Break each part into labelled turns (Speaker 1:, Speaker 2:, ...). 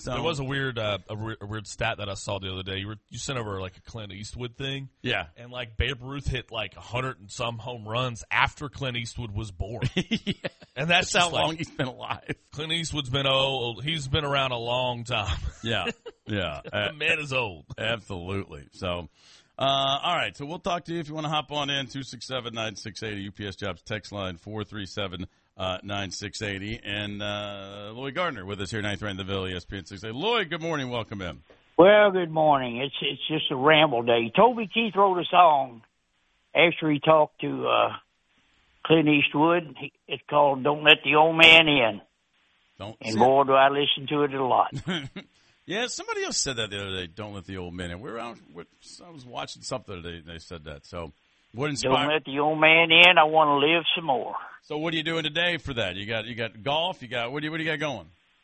Speaker 1: So
Speaker 2: there was a weird stat that I saw the other day. You sent over like a Clint Eastwood thing.
Speaker 1: Yeah.
Speaker 2: And like Babe Ruth hit like 100 and some home runs after Clint Eastwood was born.
Speaker 1: Yeah.
Speaker 2: And that's
Speaker 1: how
Speaker 2: just
Speaker 1: long
Speaker 2: like,
Speaker 1: he's been alive.
Speaker 2: Clint Eastwood's been old. He's been around a long time.
Speaker 1: Yeah. Yeah.
Speaker 2: The man is old.
Speaker 1: Absolutely. So, all right. So we'll talk to you if you want to hop on in. 267-9680 UPS Jobs text line 437-9680. And Lloyd Gardner with us here, 9th Rand the Ville, ESPN 680. Lloyd, good morning. Welcome in.
Speaker 3: Well, good morning. It's just a ramble day. Toby Keith wrote a song after he talked to Clint Eastwood. It's called "Don't Let the Old Man In." Boy, do I listen to it a lot.
Speaker 1: Yeah, somebody else said that the other day. Don't let the old man in. I was watching something today, and they said that. So, what inspired?
Speaker 3: Don't let the old man in. I want to live some more.
Speaker 1: So, what are you doing today for that? You got golf. What do you got going?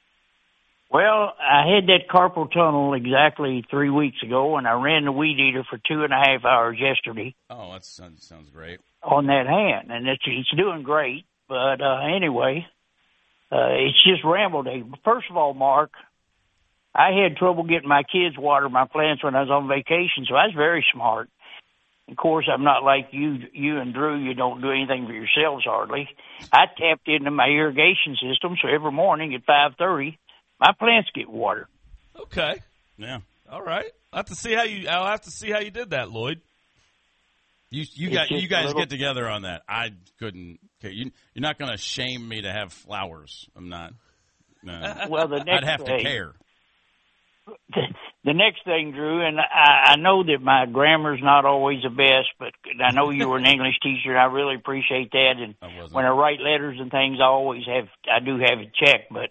Speaker 3: Well, I had that carpal tunnel exactly 3 weeks ago, and I ran the weed eater for 2.5 hours yesterday.
Speaker 1: Oh, that sounds great.
Speaker 3: On that hand, and it's doing great. But anyway, it's just ramble day. First of all, Mark, I had trouble getting my kids water my plants when I was on vacation, so I was very smart. Of course, I'm not like you and Drew. You don't do anything for yourselves hardly. I tapped into my irrigation system, so every morning at 5:30, my plants get water.
Speaker 2: Okay.
Speaker 1: Yeah.
Speaker 2: All right. I'll have to see how you did that, Lloyd.
Speaker 1: You guys get together on that. I couldn't. Okay, you're not going to shame me to have flowers. I'm not. No.
Speaker 3: Well,
Speaker 1: I'd have to care.
Speaker 3: The next thing, Drew, and I know that my grammar's not always the best, but I know you were an English teacher, and I really appreciate that. And when I write letters and things, I do have it checked. But,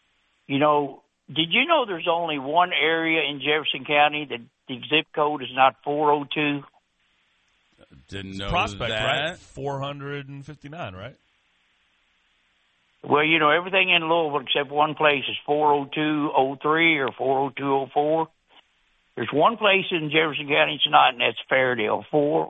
Speaker 3: did you know there's only one area in Jefferson County that the zip code is not 402?
Speaker 1: Didn't know
Speaker 2: Prospect,
Speaker 1: that.
Speaker 2: right? 459, right?
Speaker 3: Well, everything in Louisville except one place is 40203 or 40204. There's one place in Jefferson County it's not, and that's Fairdale,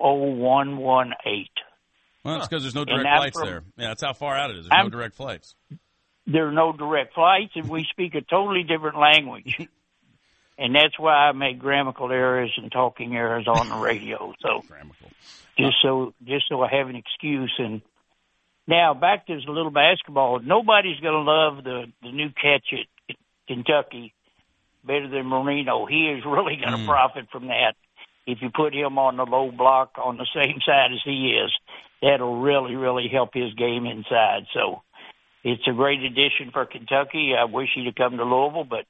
Speaker 3: 40118.
Speaker 1: Well, that's because there's no direct flights there. Yeah, that's how far out it is. There's no direct flights.
Speaker 3: There are no direct flights, and we speak a totally different language. And that's why I make grammatical errors and talking errors on the radio. So just so I have an excuse. And now back to this little basketball. Nobody's going to love the new catch at Kentucky better than Marino. He is really going to profit from that. If you put him on the low block on the same side as he is, that'll really, really help his game inside. So it's a great addition for Kentucky. I wish he'd have come to Louisville, but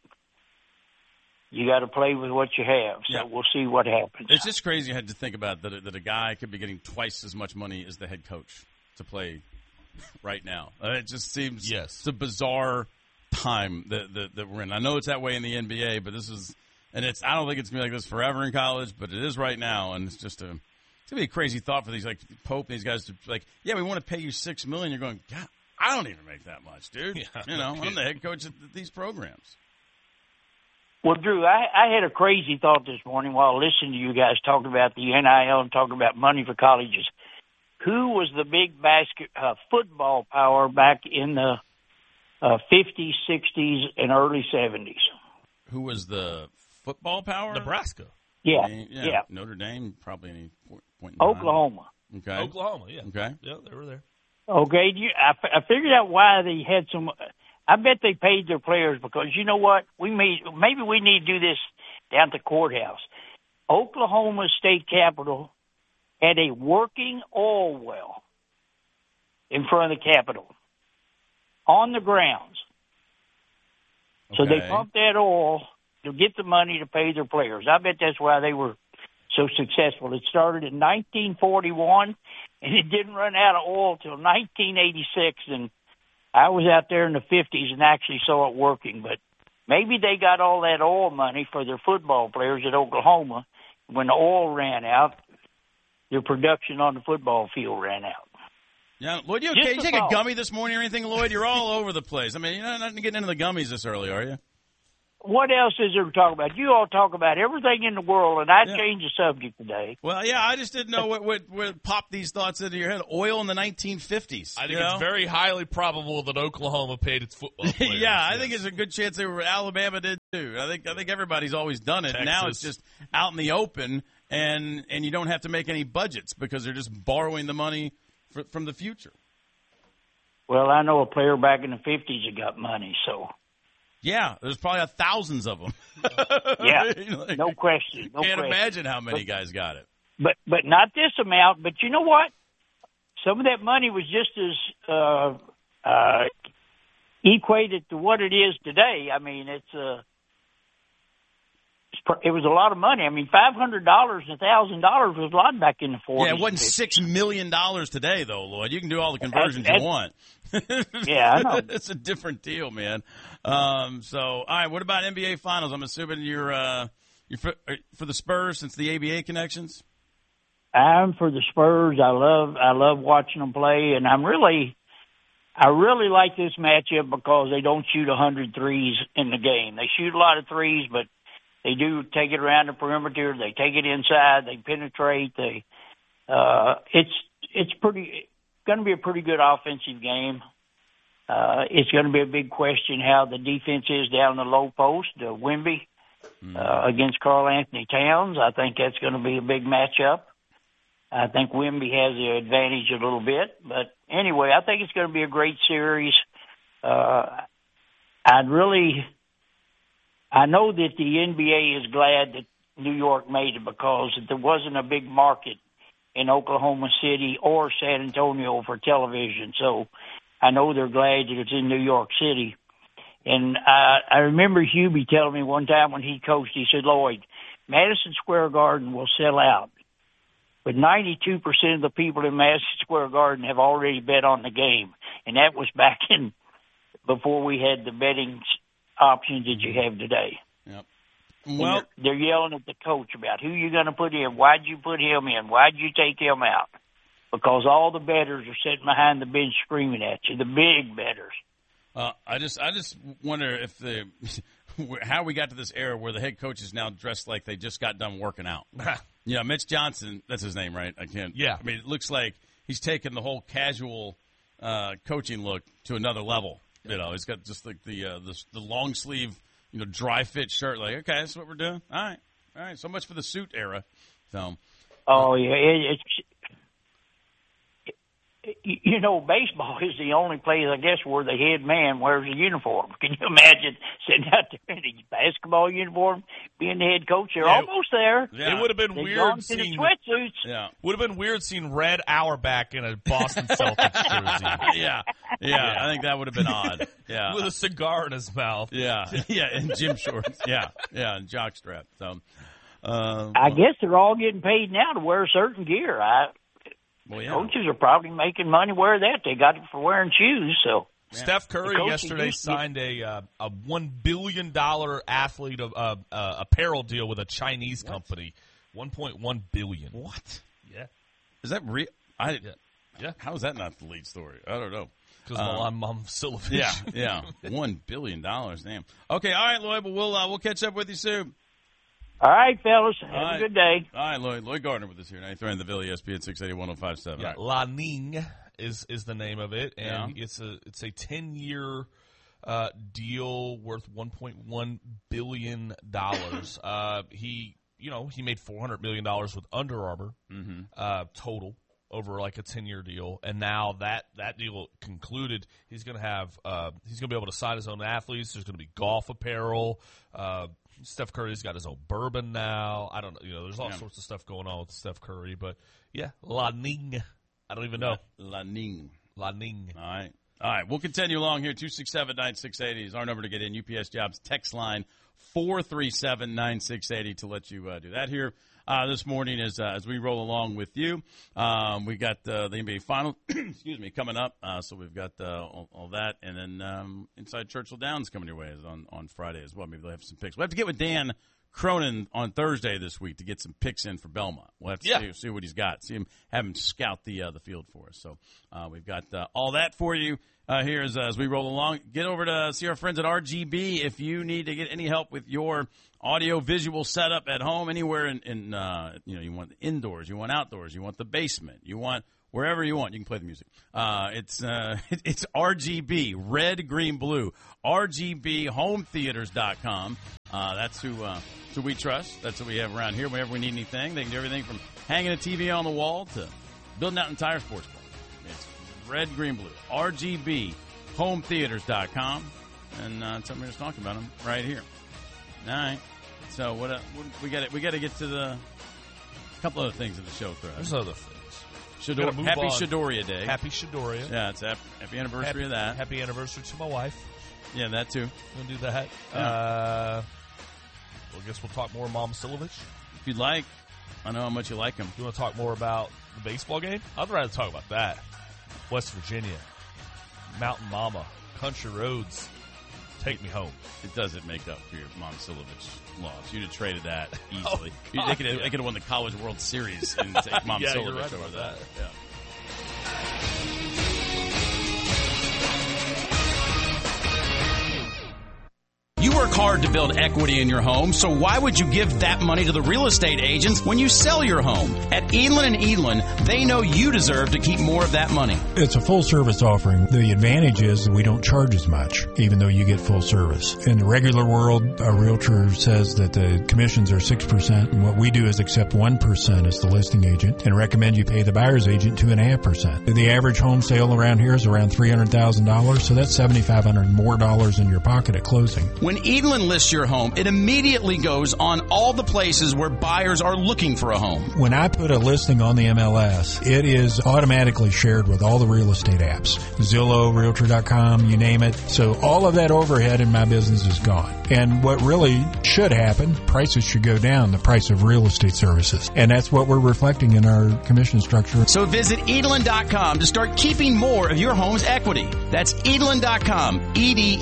Speaker 3: you got to play with what you have. So We'll see what happens.
Speaker 1: It's just crazy. I had to think about that a guy could be getting twice as much money as the head coach to play right now. It just seems it's a bizarre time that we're in. I know it's that way in the NBA, but I don't think it's going to be like this forever in college, but it is right now, and it's just it's going to be a crazy thought for these like Pope and these guys to we want to pay you $6 million. You're going, God, I don't even make that much, dude.
Speaker 2: Yeah,
Speaker 1: I'm the head coach of these programs.
Speaker 3: Well, Drew, I had a crazy thought this morning while listening to you guys talk about the NIL and talking about money for colleges. Who was the big football power back in the 50s, 60s, and early 70s?
Speaker 1: Who was the football power?
Speaker 2: Nebraska.
Speaker 3: Yeah.
Speaker 1: Notre Dame, probably any point in
Speaker 3: Oklahoma.
Speaker 1: Time. Okay.
Speaker 2: Oklahoma, yeah.
Speaker 1: Okay.
Speaker 2: Yeah, they were there.
Speaker 3: Okay, I figured out why they had some. I bet they paid their players because you know what? Maybe we need to do this down at the courthouse. Oklahoma State Capitol had a working oil well in front of the Capitol on the grounds. So they pumped that oil to get the money to pay their players. I bet that's why they were so successful. It started in 1941, and it didn't run out of oil till 1986. And I was out there in the 50s and actually saw it working. But maybe they got all that oil money for their football players at Oklahoma. When the oil ran out, their production on the football field ran out.
Speaker 1: Yeah, Lloyd, you okay? You take a gummy this morning or anything, Lloyd? You're all over the place. I mean, you're not getting into the gummies this early, are you?
Speaker 3: what else is there to talk about? You all talk about everything in the world, and I changed the subject today.
Speaker 1: Well, yeah, I just didn't know what popped these thoughts into your head. Oil in the 1950s.
Speaker 2: I think it's very highly probable that Oklahoma paid its football players.
Speaker 1: I think it's a good chance Alabama did too. I think everybody's always done it.
Speaker 2: Texas.
Speaker 1: Now it's just out in the open, and you don't have to make any budgets because they're just borrowing the money from the future.
Speaker 3: Well, I know a player back in the 50s that got money, so.
Speaker 1: Yeah, there's probably thousands of them.
Speaker 3: Yeah, no question.
Speaker 1: Can't imagine how many guys got it.
Speaker 3: But not this amount. But you know what? Some of that money was just as equated to what it is today. I mean, it was a lot of money. I mean, $500 and $1,000 was a lot back in the 40s.
Speaker 1: Yeah, it wasn't $6 million today, though, Lloyd. You can do all the conversions you want.
Speaker 3: Yeah, I know.
Speaker 1: It's a different deal, man. All right, what about NBA Finals? I'm assuming you're for the Spurs since the ABA connections?
Speaker 3: I'm for the Spurs. I love watching them play, and I really like this matchup because they don't shoot 100 threes in the game. They shoot a lot of threes, but they do take it around the perimeter. They take it inside. They penetrate. It's going to be a pretty good offensive game. It's going to be a big question how the defense is down the low post, Wemby against Karl Anthony Towns. I think that's going to be a big matchup. I think Wemby has the advantage a little bit. But anyway, I think it's going to be a great series. I know that the NBA is glad that New York made it because there wasn't a big market in Oklahoma City or San Antonio for television. So I know they're glad that it's in New York City. And I remember Hubie telling me one time when he coached, he said, Lloyd, Madison Square Garden will sell out. But 92% of the people in Madison Square Garden have already bet on the game. And that was back in before we had the betting options that you have today.
Speaker 1: Yep. Well,
Speaker 3: they're yelling at the coach about who you're going to put in. Why'd you put him in? Why'd you take him out? Because all the bettors are sitting behind the bench screaming at you, the big bettors.
Speaker 1: I just wonder if how we got to this era where the head coach is now dressed like they just got done working out. Mitch Johnson, that's his name, right? I mean, it looks like he's taken the whole casual coaching look to another level. He's got just like the long sleeve, dry fit shirt. Like, okay, that's what we're doing. All right. So much for the suit era. So,
Speaker 3: baseball is the only place, I guess, where the head man wears a uniform. Can you imagine sitting out there in a basketball uniform, being the head coach? They're almost there.
Speaker 2: Yeah. It would have been weird seeing
Speaker 3: sweatsuits.
Speaker 2: Yeah, would have been weird seeing Red Auerbach in a Boston Celtics jersey.
Speaker 1: Yeah. I think that would have been odd. Yeah,
Speaker 2: with a cigar in his mouth.
Speaker 1: Yeah, and gym shorts. Yeah, and jockstrap. So,
Speaker 3: I guess they're all getting paid now to wear certain gear. Coaches are probably making money wear that. They got it for wearing shoes. So
Speaker 2: Steph Curry yesterday signed a $1 billion athlete apparel deal with a Chinese company. $1.1 billion.
Speaker 1: What?
Speaker 2: Yeah.
Speaker 1: Is that real? Yeah. How is that not the lead story? I don't know.
Speaker 2: Because I'm still a fish.
Speaker 1: Yeah. $1 billion. Damn. Okay. All right, Lloyd. But we'll catch up with you soon.
Speaker 3: All right, fellas. Have a good day.
Speaker 1: All right, Lloyd Gardner with us here. 93 in the Ville, ESPN 680-1057.
Speaker 2: Yeah, La Ning is the name of it, and it's a 10-year deal worth $1.1 billion. He made $400 million with Under Armour total over like a 10-year deal, and now that deal concluded, he's going to be able to sign his own athletes. There's going to be golf apparel. Steph Curry's got his own bourbon now. I don't know. There's all sorts of stuff going on with Steph Curry. But, yeah, La Ning. I don't even know.
Speaker 1: La Ning.
Speaker 2: La Ning.
Speaker 1: All right. We'll continue along here. 267-9680 is our number to get in. UPS Jobs text line 437-9680 to let you do that here. This morning as we roll along with you. We got the NBA Finals, coming up. So we've got all that. And then Inside Churchill Downs coming your way on Friday as well. Maybe they'll have some picks. We'll have to get with Dan Cronin on Thursday this week to get some picks in for Belmont. We'll have to see what he's got. Have him scout the field for us. So we've got all that for you here as we roll along. Get over to see our friends at RGB if you need to get any help with your audio-visual setup at home, anywhere in you want indoors, you want outdoors, you want the basement, you want wherever you want, you can play the music. It's RGB, red, green, blue. RGBHomeTheaters.com. That's who we trust. That's what we have around here. Whenever we need anything, they can do everything from hanging a TV on the wall to building out an entire sports bar. It's red, green, blue. RGBHomeTheaters.com. And something we're just talking about them right here. All right. So what we got to get to the couple other things in the show.
Speaker 2: There's other things.
Speaker 1: Happy Shadoria Day.
Speaker 2: Happy Shadoria.
Speaker 1: Yeah, it's happy anniversary of that.
Speaker 2: Happy anniversary to my wife.
Speaker 1: Yeah, that too.
Speaker 2: We'll do that.
Speaker 1: Yeah.
Speaker 2: I guess we'll talk more Mom Silovich.
Speaker 1: If you'd like. I know how much you like him.
Speaker 2: You want to talk more about the baseball game? I'd rather talk about that. West Virginia. Mountain Mama. Country Roads. Take me home.
Speaker 1: It doesn't make up for your Mom Silovich loss. You'd have traded that easily.
Speaker 2: Oh,
Speaker 1: they could have won the College World Series and take Mom Silovich
Speaker 2: right
Speaker 1: over that. Yeah. You work hard to build equity in your home, so why would you give that money to the real estate agents when you sell your home? At Edlin & Edlin, they know you deserve to keep more of that money.
Speaker 4: It's a full-service offering. The advantage is that we don't charge as much, even though you get full service. In the regular world, a realtor says that the commissions are 6%, and what we do is accept 1% as the listing agent and recommend you pay the buyer's agent 2.5%. The average home sale around here is around $300,000, so that's $7,500 more in your pocket at closing.
Speaker 1: When Edlin lists your home, it immediately goes on all the places where buyers are looking for a home.
Speaker 4: When I put a listing on the MLS, it is automatically shared with all the real estate apps. Zillow, Realtor.com, you name it. So all of that overhead in my business is gone. And what really should happen, prices should go down, the price of real estate services. And that's what we're reflecting in our commission structure.
Speaker 1: So visit Edlin.com to start keeping more of your home's equity. That's Edlin.com,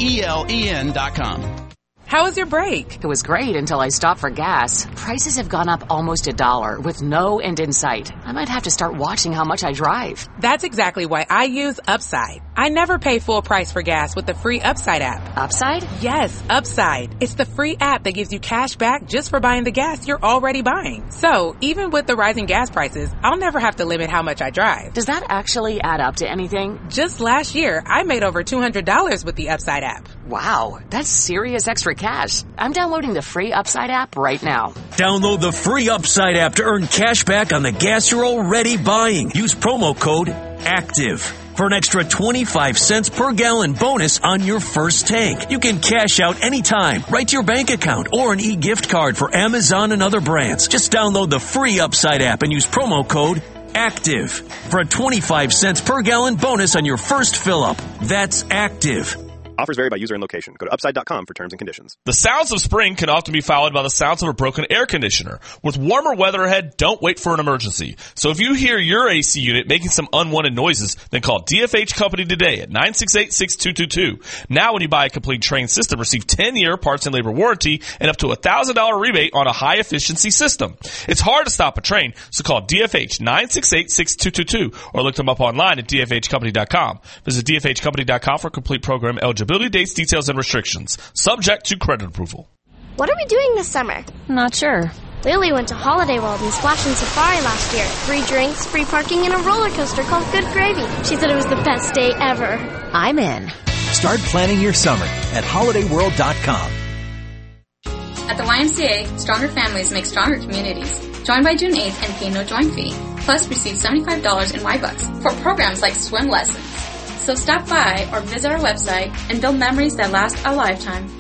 Speaker 1: EDELEN.com.
Speaker 5: How was your break?
Speaker 6: It was great until I stopped for gas. Prices have gone up almost $1 with no end in sight. I might have to start watching how much I drive.
Speaker 5: That's exactly why I use Upside. I never pay full price for gas with the free Upside app.
Speaker 6: Upside?
Speaker 5: Yes, Upside. It's the free app that gives you cash back just for buying the gas you're already buying. So, even with the rising gas prices, I'll never have to limit how much I drive.
Speaker 6: Does that actually add up to anything?
Speaker 5: Just last year, I made over $200 with the Upside app.
Speaker 6: Wow, that's serious extra cash. I'm downloading the free Upside app right now.
Speaker 7: Download the free Upside app to earn cash back on the gas you're already buying. Use promo code ACTIVE for an extra 25 cents per gallon bonus on your first tank. You can cash out anytime, right to your bank account, or an e-gift card for Amazon and other brands. Just download the free Upside app and use promo code ACTIVE for a 25 cents per gallon bonus on your first fill-up. That's ACTIVE.
Speaker 8: Offers vary by user and location. Go to Upside.com for terms and conditions.
Speaker 2: The sounds of spring can often be followed by the sounds of a broken air conditioner. With warmer weather ahead, don't wait for an emergency. So if you hear your AC unit making some unwanted noises, then call DFH Company today at 968-6222. Now when you buy a complete Trane system, receive 10-year parts and labor warranty and up to $1,000 rebate on a high-efficiency system. It's hard to stop a train, so call DFH 968-6222 or look them up online at DFHcompany.com. Visit DFHcompany.com for complete program eligibility, dates, details, and restrictions. Subject to credit approval.
Speaker 9: What are we doing this summer?
Speaker 6: Not sure.
Speaker 9: Lily went to Holiday World and Splash and Safari last year. Free drinks, free parking, and a roller coaster called Good Gravy. She said it was the best day ever.
Speaker 6: I'm in.
Speaker 10: Start planning your summer at holidayworld.com.
Speaker 11: At the YMCA, stronger families make stronger communities. Join by June 8th and pay no join fee. Plus, receive $75 in Y-Bucks for programs like swim lessons. So stop by or visit our website and build memories that last a lifetime.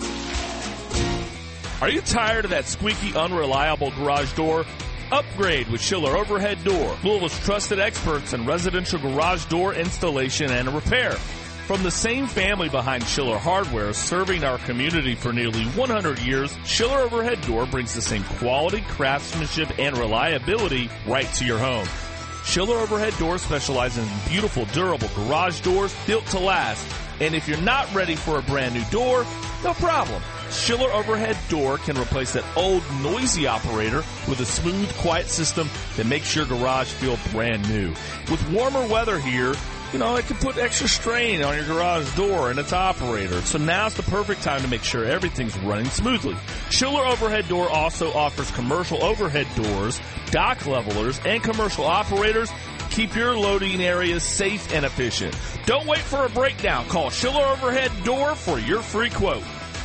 Speaker 2: Are you tired of that squeaky, unreliable garage door? Upgrade with Schiller Overhead Door, Louisville's trusted experts in residential garage door installation and repair. From the same family behind Schiller Hardware, serving our community for nearly 100 years, Schiller Overhead Door brings the same quality, craftsmanship, and reliability right to your home. Schiller Overhead Doors specialize in beautiful, durable garage doors built to last. And if you're not ready for a brand new door, no problem. Schiller Overhead Door can replace that old noisy operator with a smooth, quiet system that makes your garage feel brand new. With warmer weather here, it can put extra strain on your garage door and its operator. So now's the perfect time to make sure everything's running smoothly. Schiller Overhead Door also offers commercial overhead doors, dock levelers, and commercial operators. Keep your loading areas safe and efficient. Don't wait for a breakdown. Call Schiller Overhead Door for your free quote.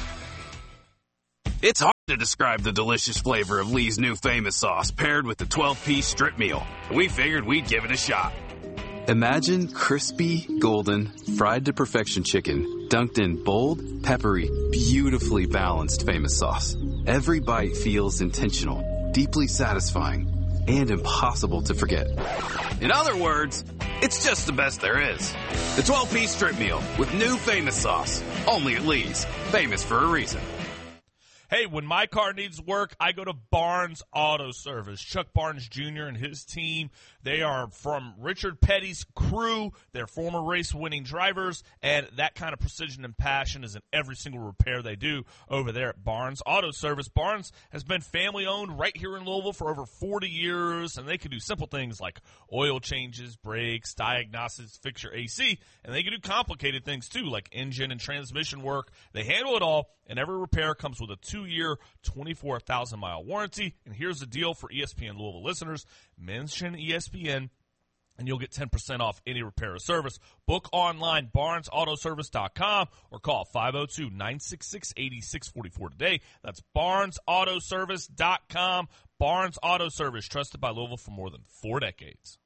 Speaker 12: It's hard to describe the delicious flavor of Lee's new famous sauce paired with the 12-piece strip meal. We figured we'd give it a shot.
Speaker 13: Imagine crispy, golden, fried to perfection chicken dunked in bold, peppery, beautifully balanced famous sauce. Every bite feels intentional, deeply satisfying, and impossible to forget.
Speaker 12: In other words, it's just the best there is. The 12-piece strip meal with new famous sauce. Only at Lee's. Famous for a reason.
Speaker 2: Hey, when my car needs work, I go to Barnes Auto Service. Chuck Barnes Jr. and his team, they are from Richard Petty's crew. They're former race-winning drivers, and that kind of precision and passion is in every single repair they do over there at Barnes Auto Service. Barnes has been family-owned right here in Louisville for over 40 years, and they can do simple things like oil changes, brakes, diagnostics, fix your AC, and they can do complicated things too, like engine and transmission work. They handle it all, and every repair comes with a 2-year, 24,000-mile warranty. And here's the deal for ESPN Louisville listeners. Mention ESPN, and you'll get 10% off any repair or service. Book online, barnesautoservice.com, or call 502-966-8644 today. That's barnesautoservice.com. Barnes Auto Service, trusted by Louisville for more than 4 decades.